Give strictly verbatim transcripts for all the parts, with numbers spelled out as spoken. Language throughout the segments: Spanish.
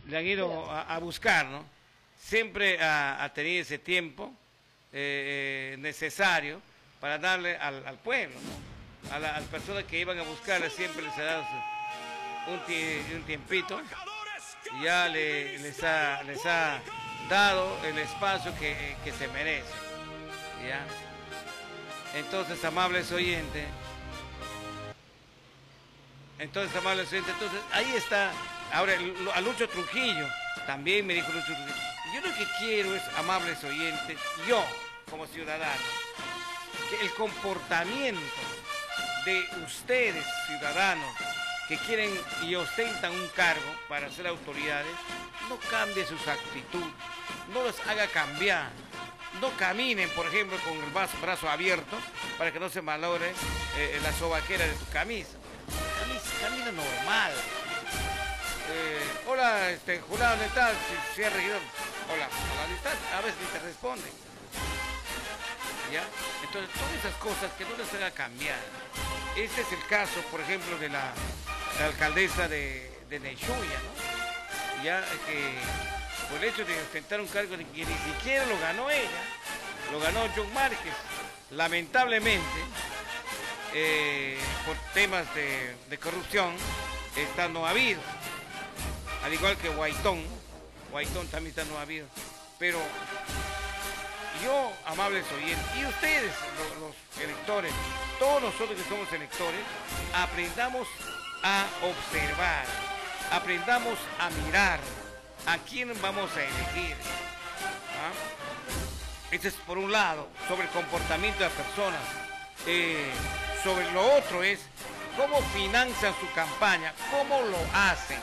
le han ido a, a buscar, ¿no? Siempre ha, ha tenido ese tiempo eh, necesario para darle al, al pueblo, ¿no? A, la, a las personas que iban a buscarle siempre les ha dado su, un, tie, un tiempito y ya le, les, ha, les ha dado el espacio que, que se merece, ¿ya? Entonces, amables oyentes, entonces, amables oyentes, entonces, ahí está, ahora, a Lucho Trujillo, también me dijo Lucho Trujillo, yo lo que quiero es, amables oyentes, yo, como ciudadano, que el comportamiento de ustedes, ciudadanos, que quieren y ostentan un cargo para ser autoridades, no cambie sus actitudes, no los haga cambiar. No caminen, por ejemplo, con el brazo, brazo abierto para que no se malogre eh, la sobaquera de tu camisa. Camisa, camina normal. Eh, hola, este, Julio, ¿dónde estás? Si, si es regidor. Hola, a la distancia, a veces ni te responde. ¿Ya? Entonces, todas esas cosas que no les haga cambiar. Este es el caso, por ejemplo, de la, la alcaldesa de, de Nechuya, ¿no? Ya que por el hecho de ostentar un cargo que ni siquiera lo ganó ella, lo ganó John Márquez. Lamentablemente, eh, por temas de, de corrupción, esta no ha habido. Al igual que Guaitón, Guaitón también está no ha habido. Pero yo, amables oyentes, y ustedes, los, los electores, todos nosotros que somos electores, aprendamos a observar, aprendamos a mirar a quién vamos a elegir. ¿Ah? Ese es por un lado, sobre el comportamiento de las personas. Eh, sobre lo otro es cómo financian su campaña, cómo lo hacen.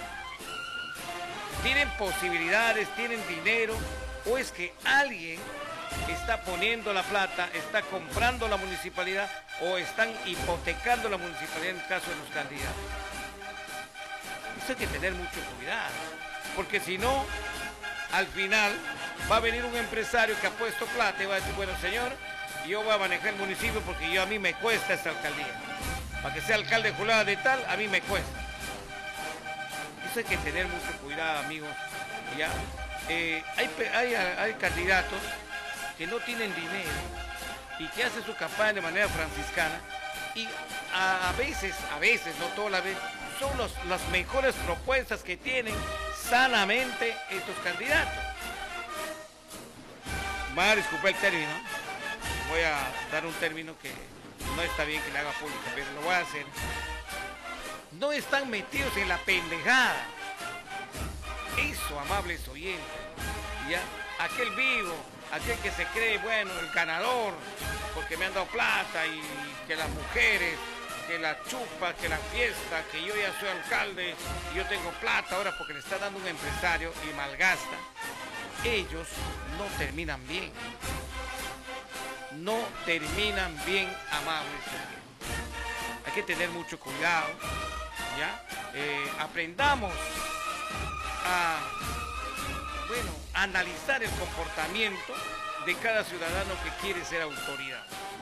¿Tienen posibilidades, tienen dinero? ¿O es que alguien está poniendo la plata, está comprando la municipalidad o están hipotecando la municipalidad en el caso de los candidatos? Eso hay que tener mucho cuidado, porque si no, al final va a venir un empresario que ha puesto plata y va a decir, bueno, señor, yo voy a manejar el municipio porque yo a mí me cuesta esta alcaldía. Para que sea alcalde Julio de tal, a mí me cuesta. Eso hay que tener mucho cuidado, amigos. ¿Ya? Eh, hay, hay, hay candidatos que no tienen dinero y que hacen su campaña de manera franciscana y a, a veces, a veces, no toda la vez, son los, las mejores propuestas que tienen sanamente estos candidatos. Va a disculpar el término, voy a dar un término que no está bien que le haga público, pero lo voy a hacer. No están metidos en la pendejada. Eso, amables oyentes, ¿ya? Aquel vivo, aquel que se cree, bueno, el ganador, porque me han dado plata y que las mujeres, que la chupa, que la fiesta, que yo ya soy alcalde y yo tengo plata ahora porque le está dando un empresario y malgasta. Ellos no terminan bien. No terminan bien, amables oyentes. Hay que tener mucho cuidado, ¿ya? Eh, aprendamos a, bueno, a analizar el comportamiento de cada ciudadano que quiere ser autoridad.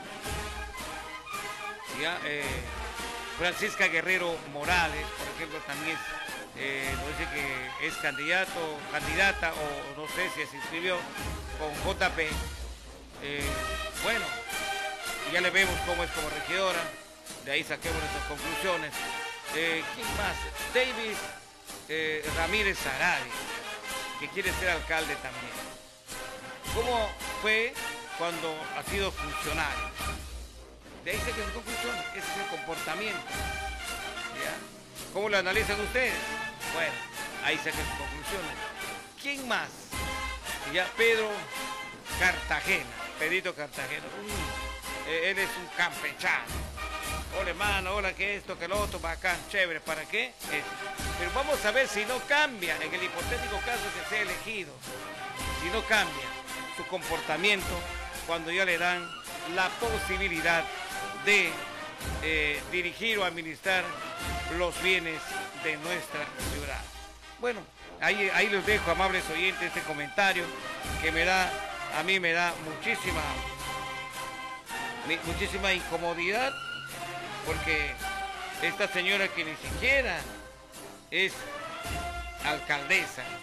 ¿Ya? Eh, Francisca Guerrero Morales, por ejemplo, también eh, nos dice que es candidato, candidata, o no sé si se inscribió con J P. Eh, bueno, ya le vemos cómo es como regidora, de ahí saquemos nuestras conclusiones. Eh, ¿Quién más? Davis eh, Ramírez Sarabia, que quiere ser alcalde también. ¿Cómo fue cuando ha sido funcionario? De ahí saqué sus conclusiones, ese es el comportamiento. ¿Ya? ¿Cómo lo analizan ustedes? Bueno, ahí saqué sus conclusiones. ¿Quién más? Ya, Pedro Cartagena, Pedrito Cartagena. Uh, él es un campechano. Hola hermano, hola que esto, que lo otro, bacán, chévere, ¿para qué? Eso. Pero vamos a ver si no cambia, en el hipotético caso que sea elegido, si no cambia su comportamiento cuando ya le dan la posibilidad de eh, dirigir o administrar los bienes de nuestra ciudad. Bueno, ahí, ahí les dejo, amables oyentes, este comentario que me da, a mí me da muchísima, muchísima incomodidad, porque esta señora que ni siquiera es alcaldesa,